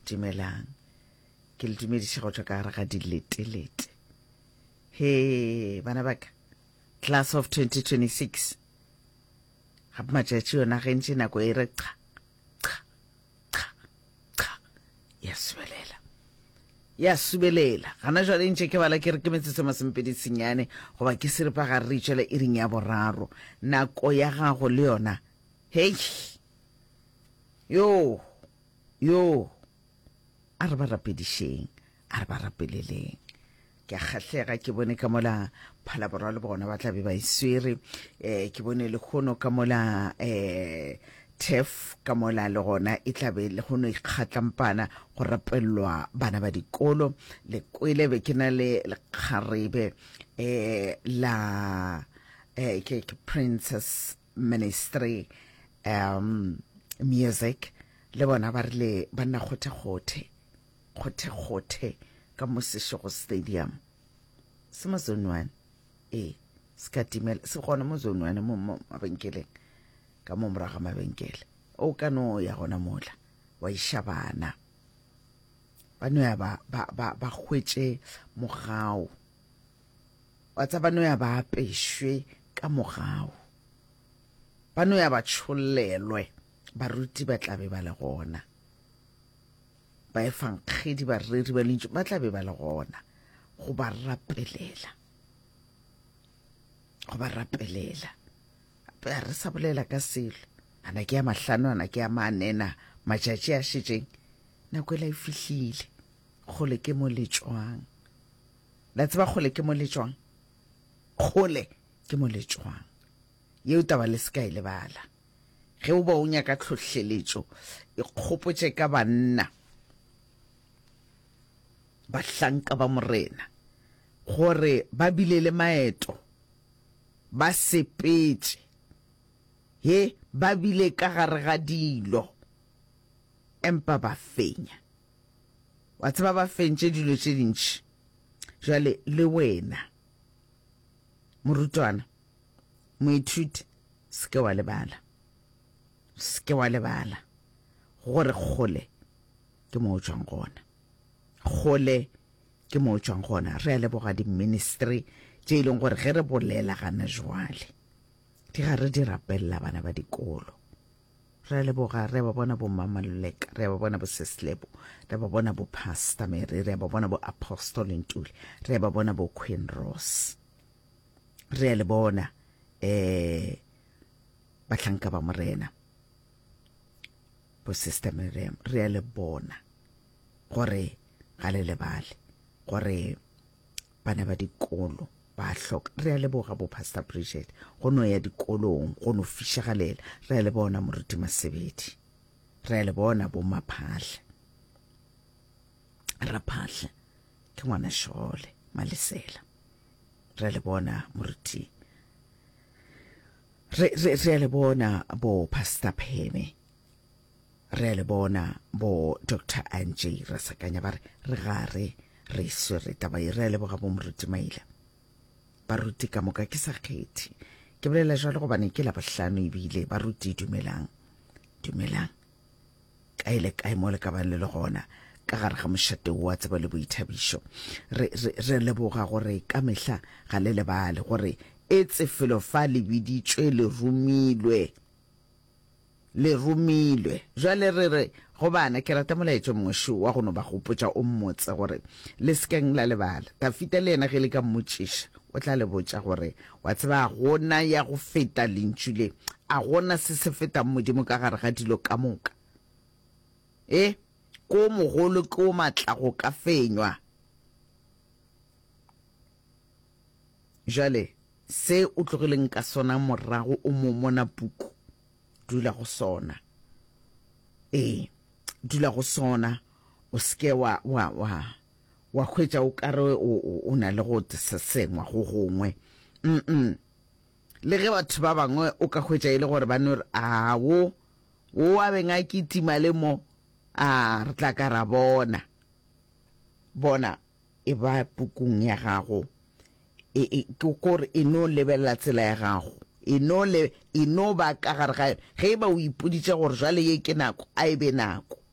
Dumelang. Ke le dumedise go tswa ka gare ga dilete-lete. He, bana baka. Class of 2026. Gape matšatši yona ge ntše nako e re qa. Ya subelela. Gana jwale ntše ke bala ke re ke metsotso masempedi senyane goba ke seripa ga re itšwela e ring ya boraro. Nako ya gago le yona. Hei. Yo. A re ba rapedišeng. A re ba rapeleleng. Ke a kgahlega ke bone ka mola Phalaborwa le bona ba tla be ba iswere. Ke bone le kgono ka mola Tef ka mola le gona e tla be le kgono ikgatlampana go rapellwa bana ba dikolo. Le kwele be ke na le kgarebe la ke Princess Ministry Music le bona ba rile ba nna khothe ka Mosešogo Stadium. Se mo zone 1 skatimela se gona mo zone 1 mo mabenkeleng ka mo moraga mabenkele o ka no ya gona mola wa ishabana bano ya ba hwetse mogao wa tsa bano ya ba apeshwe ka mogao bano ya ba tshollelwe baruti ba tlabe ba le gona ba efankgedi ba reri ba lentšwe ba tlabe ba le gona go ba rapelela a re sa bolela ka selo ana ke ya mahlano ana ke ya manena matšatši a šetšeng nako ela e fihlile kgole ke mo letšwang la tseba kgole ke mo letšwang yeo taba le ska e lebala ge o ba o nyaka tlhohleletšo e kgopotše ka banna bahlanka ba morena gore ba bile le maeto ba sepetse ba bile ka gare ga dilo empa ba fenya wa tseba ba fentše dilo tše dintši jwale le wena morutwana moithuti se wa lebala gore kgole ke mo o tswang gona re a leboga di-ministry tše e leng gore ge re bolela gana jwale di ga re di rapella bana ba dikolo re a leboga re ba bona bo Mama Luleka re ba bona bo Seslebo re ba bona bo Pastor Mary re ba bona bo Apostle Ntuli re ba bona bo Queen Rose re a le bona bahlanka ba morena bo Sister Miriam re a le bona gore ga le lebale gore bana ba dikolo ba hloka re a leboga bo Pastor Bridget go no ya dikolong go no fishagalela re a le bona moruti Masebedi re a le bona bo Maphahle Raphahle ke ngwana Shole Malesela re a le bona moruti re a le bona bo Pastor Pheme re a le bona bo Dr. Angie Rasakanya ba re gare re iswe taba re a leboga bo moruti Maila baruti ka moka ke sa kgethi ke bolela jalo go bane ke la bohlano ebile baruti dumelang ka ile ka mo le ka ba le gona ka gare ga mošate wa tseba le boithabišo re leboga gore ka mehla ga le lebale gore etse felo fa le biditšwe le rumilwe jwale re go bana ke rata molaetšo mongwe wa go no ba gopotša o mmotse gore le sekeng la lebala Tafita le yena ge le ka mmotšiša o tla le botša gore wa tseba gona ya go feta lentšhule a gona se fetang modimo ka gare ga dilo ka moka ko mogolo ko matla go ka fenywa jale se o tlogileng ka sona morago o mo mona puku dula go sona o ske wa hwetša o kare o na le go sesengwa go gongwe le ge batho ba bangwe o ka hwetša e le gore ba no re wo a beng a kitima le mo re tla ka ra bona e ba pukung ya gago ke gore e no lebelela tsela ya gago e no ba ka gare ga ge ba o ipoditše gore jwale ye ke nako a ebe nako